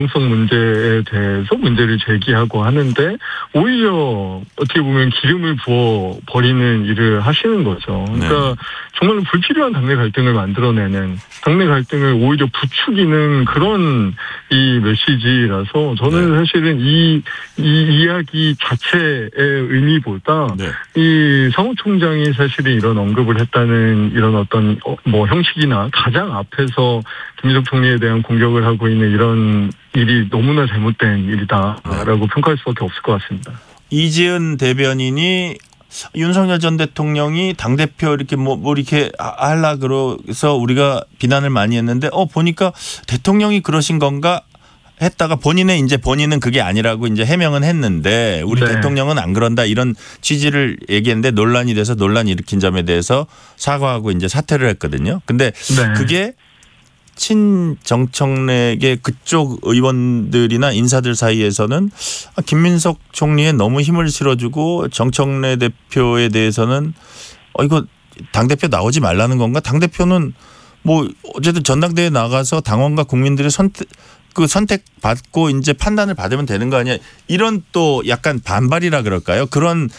성 문제에 대해서 문제를 제기하고 하는데 오히려 어떻게 보면 기름을 부어 버리는 일을 하시는 거죠. 그러니까 정말로 불필요한 당내 갈등을 만들어내는, 당내 갈등을 오히려 부추기는 그런 이 메시지라서 저는 사실은 이 이야기 자체의 의미보다 이 사무총장이 사실은 이런 언급을 했다는 이런 어떤 뭐 형식이나 가장 앞에서 김민석 총리에 대한 공격을 하고 있는 이런 일이 너무나 잘못된 일이다라고 평가할 수밖에 없을 것 같습니다. 이재은 대변인이 윤석열 전 대통령이 당대표 이렇게 뭐 이렇게 하려 그래서 우리가 비난을 많이 했는데 보니까 대통령이 그러신 건가 했다가 본인은 그게 아니라고 이제 해명은 했는데 우리 대통령은 안 그런다 이런 취지를 얘기했는데 논란이 돼서 논란 일으킨 점에 대해서 사과하고 이제 사퇴를 했거든요. 근데 그게 친정청래계 그쪽 의원들이나 인사들 사이에서는 김민석 총리에 너무 힘을 실어주고 정청래 대표에 대해서는 이거 당대표 나오지 말라는 건가? 당대표는 뭐 어쨌든 전당대회에 나가서 당원과 국민들의 선택받고 이제 판단을 받으면 되는 거 아니야? 이런 또 약간 반발이라 그럴까요? 그런